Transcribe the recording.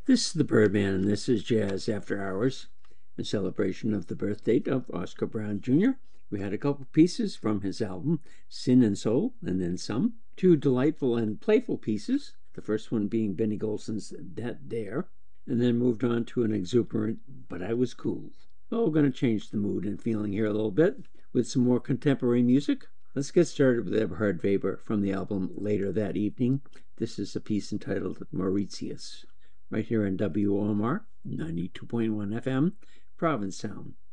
This is the Birdman, and this is Jazz After Hours, in celebration of the birth date of Oscar Brown Jr. We had a couple pieces from his album, Sin and Soul, and then some. Two delightful and playful pieces, the first one being Benny Golson's That Dare, and then moved on to an exuberant But I Was Cool. Well, we're going to change the mood and feeling here a little bit with some more contemporary music. Let's get started with Eberhard Weber from the album Later That Evening. This is a piece entitled Mauritius, right here on WOMR 92.1 FM, Provincetown.